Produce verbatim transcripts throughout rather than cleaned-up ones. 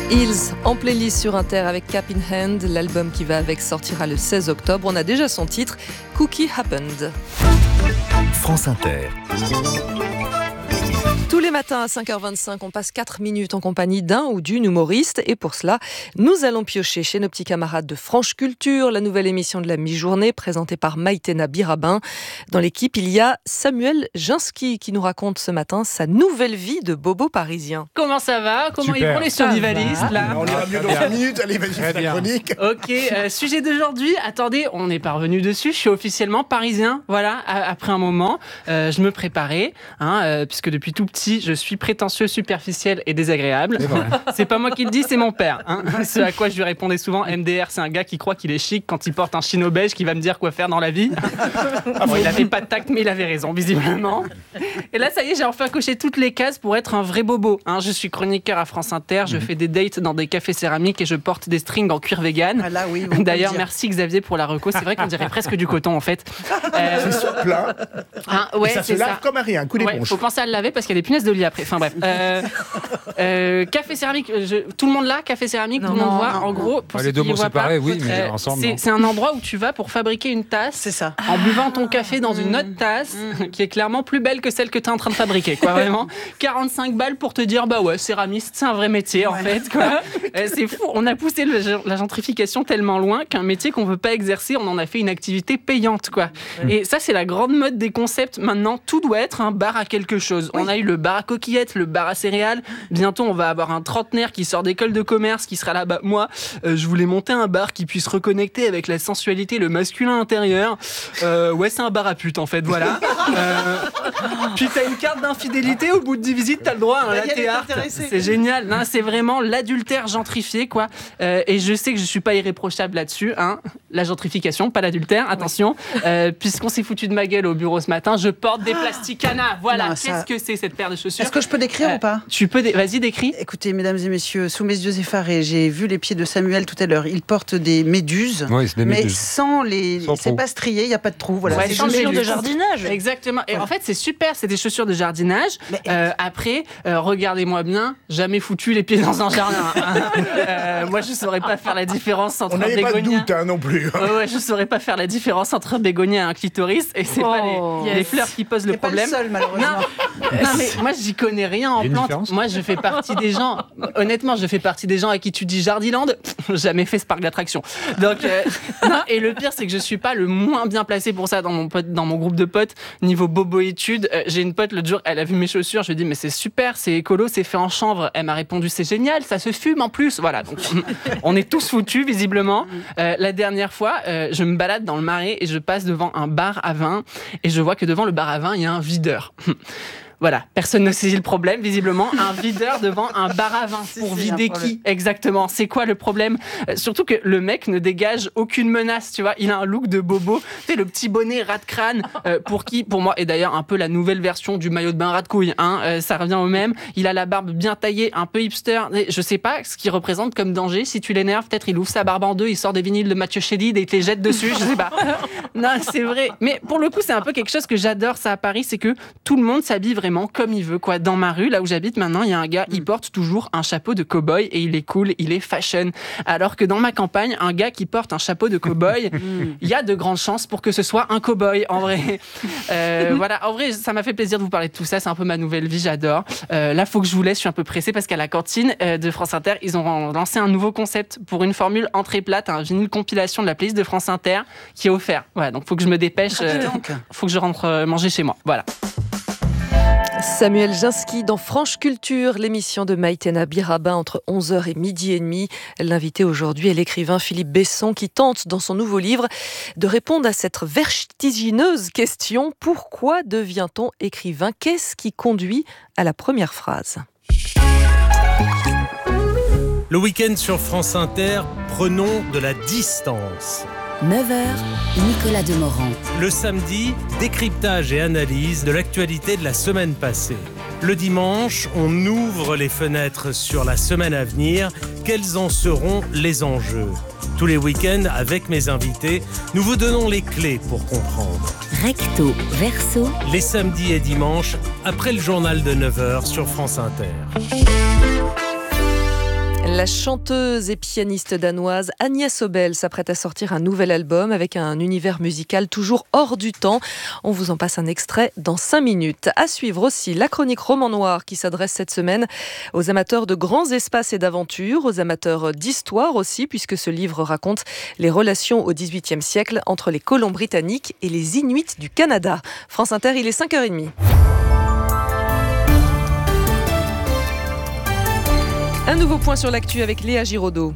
Hills en playlist sur Inter avec Cap in Hand. L'album qui va avec sortira le seize octobre. On a déjà son titre, Cookie Happened. France Inter. Tous les matins à cinq heures vingt-cinq, on passe quatre minutes en compagnie d'un ou d'une humoriste. Et pour cela, nous allons piocher chez nos petits camarades de Franche Culture, la nouvelle émission de la mi-journée présentée par Maïtena Birabin. Dans l'équipe, il y a Samuel Jinsky qui nous raconte ce matin sa nouvelle vie de bobo parisien. Comment ça va? Comment Super. ils vont les survivalistes là? On ira mieux dans cinq minutes, allez, vas-y, fais ta chronique. Ok, euh, sujet d'aujourd'hui, attendez, on est parvenu dessus, je suis officiellement parisien, voilà, à, après un moment, euh, je me préparais, hein, euh, puisque depuis tout petit, je suis prétentieux, superficiel et désagréable. C'est, c'est pas moi qui le dis, c'est mon père. Hein. Ce à quoi je lui répondais souvent, M D R, c'est un gars qui croit qu'il est chic quand il porte un chino beige qui va me dire quoi faire dans la vie. Bon, il avait pas de tact, mais il avait raison, visiblement. Et là, ça y est, j'ai enfin coché toutes les cases pour être un vrai bobo. Hein. Je suis chroniqueur à France Inter, je mmh. fais des dates dans des cafés céramiques et je porte des strings en cuir vegan. Ah là, oui, d'ailleurs, merci Xavier pour la reco. C'est vrai qu'on dirait presque du coton en fait. Euh... C'est sur plein. Hein, ouais, et ça c'est se lave ça. comme un rien, un coup d'éponge. Ouais, faut penser à le laver parce qu'il y a des punaises de lit après. Enfin bref. Euh, euh, café céramique, je, tout le monde là, café céramique, non, tout le monde voit. Non, en gros, pour bah, les deux mots séparés, oui, mais euh, ensemble. C'est, c'est un endroit où tu vas pour fabriquer une tasse. C'est ça. En buvant ton café dans une autre tasse mmh. qui est clairement plus belle que celle que tu es en train de fabriquer, quoi, vraiment. quarante-cinq balles pour te dire, bah ouais, céramiste, c'est un vrai métier, en ouais. fait, quoi. euh, c'est fou. On a poussé le, la gentrification tellement loin qu'un métier qu'on veut pas exercer, on en a fait une activité payante, quoi. Mmh. Et ça, c'est la grande mode des concepts. Maintenant, tout doit être un bar à quelque chose. Oui. On a eu le bar à coquillettes, le bar à céréales. Bientôt, on va avoir un trentenaire qui sort d'école de commerce, qui sera là. Bah, moi, euh, je voulais monter un bar qui puisse reconnecter avec la sensualité, le masculin intérieur. Euh, ouais, c'est un bar à pute, en fait, voilà. euh, puis t'as une carte d'infidélité, au bout de dix visites, t'as le droit à un latte art. C'est génial. Non, c'est vraiment l'adultère gentrifié, quoi. Euh, et je sais que je suis pas irréprochable là-dessus, hein. La gentrification, pas l'adultère, attention. Euh, puisqu'on s'est foutu de ma gueule au bureau ce matin, je porte des Plasticana. Voilà, non, ça... qu'est-ce que c'est cette paire de chaussures? Est-ce que je peux décrire euh, ou pas? Tu peux, dé... vas-y, décris. Écoutez, mesdames et messieurs, sous mes yeux effarés, j'ai vu les pieds de Samuel tout à l'heure. Il porte des méduses, oui, c'est des mais méduses. sans les. Sans c'est trou. Pas strié, il n'y a pas de trou. Voilà. Ouais, c'est sans des chaussures de jardinage. Exactement. Et ouais. en fait, c'est super, c'est des chaussures de jardinage. Mais... Euh, après, euh, regardez-moi bien, jamais foutu les pieds dans un jardin. euh, moi, je ne saurais pas faire la différence entre On un bégonia. On n'avait pas de doute hein, non plus. Ouais, ouais, je ne saurais pas faire la différence entre un bégonia et un clitoris. Et c'est oh, pas les, yes. les fleurs qui posent le c'est problème. Pas le seul, malheureusement. Non, non, mais moi, j'y connais rien en plantes. Moi, je fais partie des gens. Honnêtement, je fais partie des gens à qui tu dis Jardiland. Jamais fait ce parc d'attractions. Donc, euh, non, et le pire, c'est que je suis pas le moins bien placé pour ça dans mon pote, dans mon groupe de potes. Niveau bobo études, euh, j'ai une pote l'autre jour, elle a vu mes chaussures. Je lui ai dit mais c'est super, c'est écolo, c'est fait en chanvre. Elle m'a répondu c'est génial, ça se fume en plus. Voilà, donc on est tous foutus visiblement. Euh, la dernière fois, euh, je me balade dans le Marais et je passe devant un bar à vin et je vois que devant le bar à vin, il y a un videur. Voilà, personne ne saisit le problème, visiblement. Un videur devant un bar à vin. Pour si, vider qui exactement? C'est quoi le problème? euh, Surtout que le mec ne dégage aucune menace, tu vois. Il a un look de bobo. Tu sais, le petit bonnet rat de crâne, euh, pour qui, pour moi, est d'ailleurs un peu la nouvelle version du maillot de bain rat de couille. Hein, euh, ça revient au même. Il a la barbe bien taillée, un peu hipster. Je sais pas ce qu'il représente comme danger. Si tu l'énerves, peut-être il ouvre sa barbe en deux, il sort des vinyles de Mathieu Chédid et il te les jette dessus. Je sais pas. Non, c'est vrai. Mais pour le coup, c'est un peu quelque chose que j'adore, ça, à Paris. C'est que tout le monde s'habille vraiment comme il veut, quoi. Dans ma rue, là où j'habite maintenant, il y a un gars, il porte toujours un chapeau de cow-boy et il est cool, il est fashion. Alors que dans ma campagne, un gars qui porte un chapeau de cow-boy, il y a de grandes chances pour que ce soit un cow-boy, en vrai. Euh, voilà, en vrai, ça m'a fait plaisir de vous parler de tout ça. C'est un peu ma nouvelle vie, j'adore. Euh, là, faut que je vous laisse, je suis un peu pressée parce qu'à la cantine euh, de France Inter, ils ont lancé un nouveau concept pour une formule entrée plate, un vinyle compilation de la playlist de France Inter qui est offert. Voilà, donc faut que je me dépêche. Euh, faut que je rentre euh, manger chez moi. Voilà. Samuel Jinsky dans Franche Culture, l'émission de Maïtena Birabin entre onze heures et midi et demi. L'invité aujourd'hui est l'écrivain Philippe Besson qui tente dans son nouveau livre de répondre à cette vertigineuse question: pourquoi devient-on écrivain? Qu'est-ce qui conduit à la première phrase? Le week-end sur France Inter, prenons de la distance. neuf heures, Nicolas Demorand. Le samedi, décryptage et analyse de l'actualité de la semaine passée. Le dimanche, on ouvre les fenêtres sur la semaine à venir. Quels en seront les enjeux? Tous les week-ends, avec mes invités, nous vous donnons les clés pour comprendre. Recto, verso. Les samedis et dimanches, après le journal de neuf heures sur France Inter. La chanteuse et pianiste danoise Agnès Obel s'apprête à sortir un nouvel album avec un univers musical toujours hors du temps. On vous en passe un extrait dans cinq minutes. À suivre aussi la chronique Roman Noir qui s'adresse cette semaine aux amateurs de grands espaces et d'aventures, aux amateurs d'histoire aussi, puisque ce livre raconte les relations au dix-huitième siècle entre les colons britanniques et les Inuits du Canada. France Inter, il est cinq heures trente. Un nouveau point sur l'actu avec Léa Giraudot.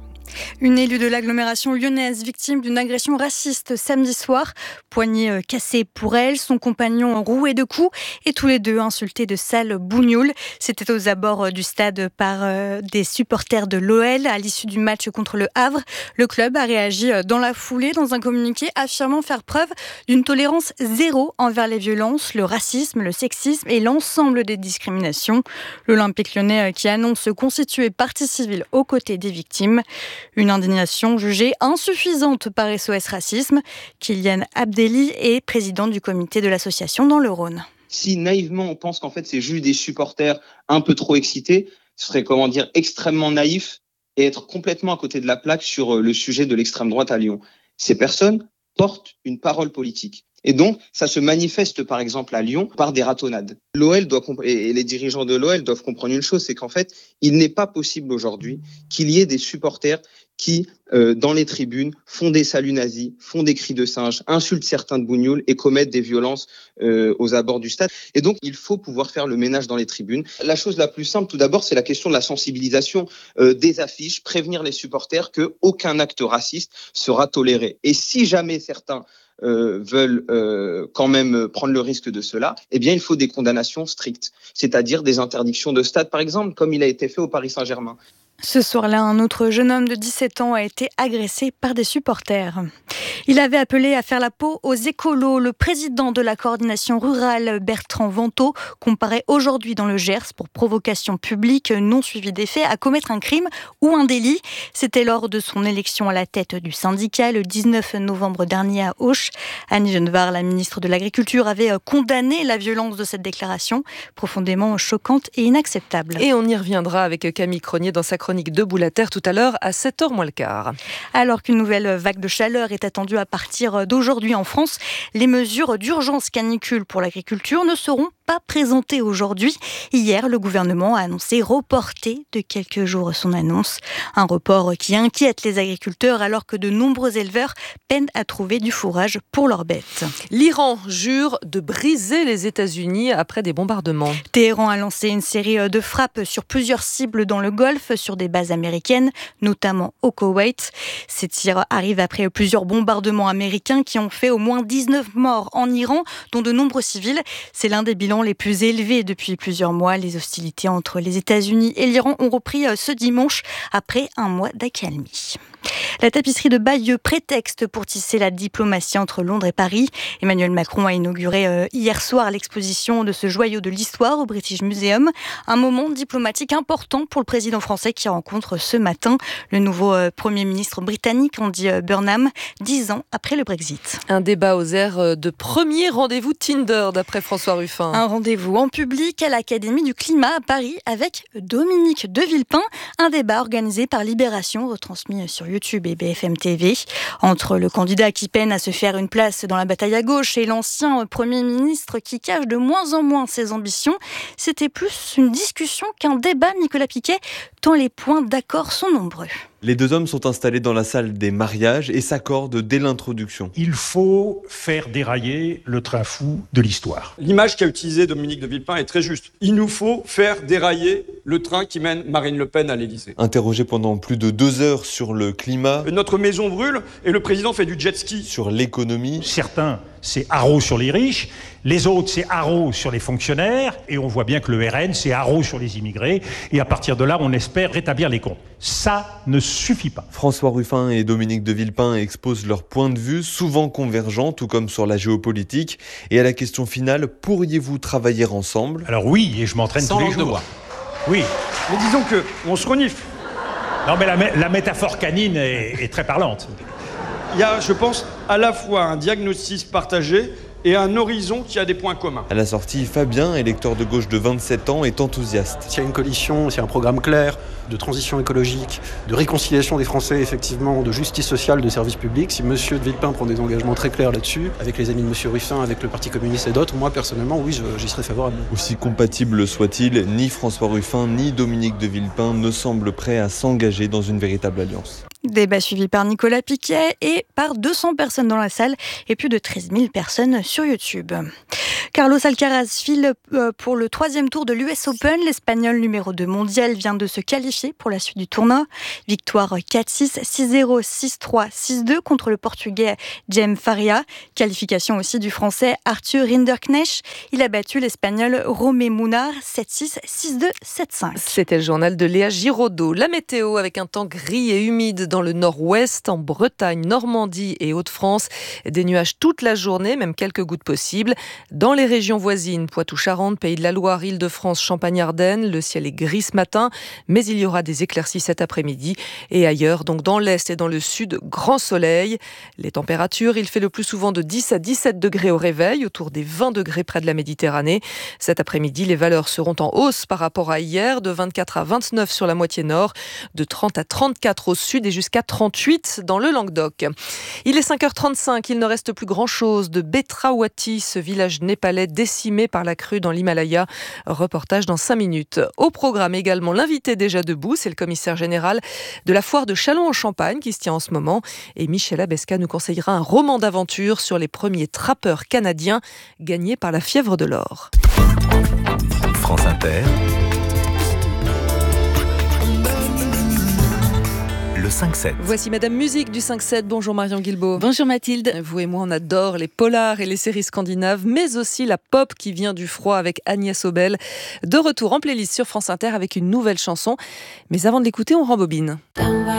Une élue de l'agglomération lyonnaise victime d'une agression raciste samedi soir. Poignet cassé pour elle, son compagnon roué de coups et tous les deux insultés de sales bougnoules. C'était aux abords du stade par des supporters de l'O L à l'issue du match contre le Havre. Le club a réagi dans la foulée dans un communiqué affirmant faire preuve d'une tolérance zéro envers les violences, le racisme, le sexisme et l'ensemble des discriminations. L'Olympique lyonnais qui annonce se constituer partie civile aux côtés des victimes. Une indignation jugée insuffisante par S O S Racisme. Kylian Abdelli est président du comité de l'association dans le Rhône. Si naïvement on pense qu'en fait c'est juste des supporters un peu trop excités, ce serait comment dire extrêmement naïf et être complètement à côté de la plaque sur le sujet de l'extrême droite à Lyon. Ces personnes portent une parole politique. Et donc, ça se manifeste par exemple à Lyon par des ratonnades. L'O L doit comp- et les dirigeants de l'O L doivent comprendre une chose, c'est qu'en fait, il n'est pas possible aujourd'hui qu'il y ait des supporters qui, euh, dans les tribunes, font des saluts nazis, font des cris de singe, insultent certains de bougnoules et commettent des violences euh, aux abords du stade. Et donc, il faut pouvoir faire le ménage dans les tribunes. La chose la plus simple, tout d'abord, c'est la question de la sensibilisation euh, des affiches, prévenir les supporters qu'aucun acte raciste sera toléré. Et si jamais certains Euh, veulent euh, quand même prendre le risque de cela, eh bien il faut des condamnations strictes, c'est-à-dire des interdictions de stade par exemple, comme il a été fait au Paris Saint-Germain. Ce soir-là, un autre jeune homme de dix-sept ans a été agressé par des supporters. Il avait appelé à faire la peau aux écolos. Le président de la coordination rurale, Bertrand Vantaux, comparaît aujourd'hui dans le Gers pour provocation publique non suivie des faits à commettre un crime ou un délit. C'était lors de son élection à la tête du syndicat le dix-neuf novembre dernier à Auch. Annie Genevard, la ministre de l'Agriculture, avait condamné la violence de cette déclaration, profondément choquante et inacceptable. Et on y reviendra avec Camille Cronier dans sa chronique Debout la Terre tout à l'heure à sept heures moins le quart. Alors qu'une nouvelle vague de chaleur est attendue à partir d'aujourd'hui en France, les mesures d'urgence canicule pour l'agriculture ne seront pas présentées aujourd'hui. Hier, le gouvernement a annoncé reporter de quelques jours son annonce. Un report qui inquiète les agriculteurs alors que de nombreux éleveurs peinent à trouver du fourrage pour leurs bêtes. L'Iran jure de briser les États-Unis après des bombardements. Téhéran a lancé une série de frappes sur plusieurs cibles dans le Golfe, sur des bases américaines, notamment au Koweït. Ces tirs arrivent après plusieurs bombardements américains qui ont fait au moins dix-neuf morts en Iran, dont de nombreux civils. C'est l'un des bilans les plus élevés depuis plusieurs mois. Les hostilités entre les États-Unis et l'Iran ont repris ce dimanche après un mois d'accalmie. La tapisserie de Bayeux, prétexte pour tisser la diplomatie entre Londres et Paris. Emmanuel Macron a inauguré euh, hier soir l'exposition de ce joyau de l'histoire au British Museum. Un moment diplomatique important pour le président français qui rencontre ce matin le nouveau euh, Premier ministre britannique, Andy euh, Burnham, dix ans après le Brexit. Un débat aux airs de premier rendez-vous Tinder, d'après François Ruffin. Un rendez-vous en public à l'Académie du Climat à Paris avec Dominique de Villepin. Un débat organisé par Libération, retransmis sur YouTube et B F M T V. Entre le candidat qui peine à se faire une place dans la bataille à gauche et l'ancien Premier ministre qui cache de moins en moins ses ambitions, c'était plus une discussion qu'un débat, Nicolas Piquet, tant les points d'accord sont nombreux. Les deux hommes sont installés dans la salle des mariages et s'accordent dès l'introduction. Il faut faire dérailler le train fou de l'histoire. L'image qu'a utilisée Dominique de Villepin est très juste. Il nous faut faire dérailler le train qui mène Marine Le Pen à l'Élysée. Interrogé pendant plus de deux heures sur le climat, notre maison brûle et le président fait du jet ski. Sur l'économie. Certains, c'est haro sur les riches. Les autres, c'est haro sur les fonctionnaires. Et on voit bien que le R N, c'est haro sur les immigrés. Et à partir de là, on espère rétablir les comptes. Ça ne suffit pas. François Ruffin et Dominique de Villepin exposent leurs points de vue, souvent convergents, tout comme sur la géopolitique. Et à la question finale, pourriez-vous travailler ensemble ? Alors oui, et je m'entraîne Sans tous les langue de jours. bois. Oui. Mais disons que on se renifle. Non, mais la, la métaphore canine est, est très parlante. Il y a, je pense, à la fois un diagnostic partagé et un horizon qui a des points communs. À la sortie, Fabien, électeur de gauche de vingt-sept ans, est enthousiaste. S'il y a une coalition, s'il y a un programme clair de transition écologique, de réconciliation des Français, effectivement, de justice sociale, de services publics, si M. de Villepin prend des engagements très clairs là-dessus, avec les amis de M. Ruffin, avec le Parti communiste et d'autres, moi personnellement, oui, j'y serais favorable. Aussi compatible soit-il, ni François Ruffin ni Dominique de Villepin ne semblent prêts à s'engager dans une véritable alliance. Débat suivi par Nicolas Piquet et par deux cents personnes dans la salle et plus de treize mille personnes sur YouTube. Carlos Alcaraz file pour le troisième tour de l'U S Open. L'Espagnol numéro deux mondial vient de se qualifier pour la suite du tournoi. Victoire quatre six, six zéro, six trois, six deux contre le Portugais Jaime Faria. Qualification aussi du Français Arthur Rinderknecht. Il a battu l'Espagnol Romé Munar sept six, six deux, sept cinq. C'était le journal de Léa Giraudot. La météo avec un temps gris et humide dans le nord-ouest, en Bretagne, Normandie et Hauts-de-France. Des nuages toute la journée, même quelques gouttes possibles. Dans les régions voisines, Poitou-Charentes, Pays de la Loire, Île-de-France, Champagne-Ardenne, le ciel est gris ce matin, mais il y aura des éclaircies cet après-midi. Et ailleurs, donc dans l'est et dans le sud, grand soleil. Les températures, il fait le plus souvent de dix à dix-sept degrés au réveil, autour des vingt degrés près de la Méditerranée. Cet après-midi, les valeurs seront en hausse par rapport à hier, de vingt-quatre à vingt-neuf sur la moitié nord, de trente à trente-quatre au sud et jusqu'à trente-huit dans le Languedoc. Il est cinq heures trente-cinq, il ne reste plus grand-chose de Betrawati, ce village népalais décimé par la crue dans l'Himalaya. Reportage dans cinq minutes. Au programme également l'invité déjà debout, c'est le commissaire général de la foire de Châlons-en-Champagne qui se tient en ce moment. Et Michel Abesca nous conseillera un roman d'aventure sur les premiers trappeurs canadiens gagnés par la fièvre de l'or. France Inter. Le cinq sept. Voici Madame Musique du cinq sept. Bonjour Marion Guilbault. Bonjour Mathilde. Vous et moi, on adore les polars et les séries scandinaves, mais aussi la pop qui vient du froid avec Agnès Obel. De retour en playlist sur France Inter avec une nouvelle chanson. Mais avant de l'écouter, on rembobine.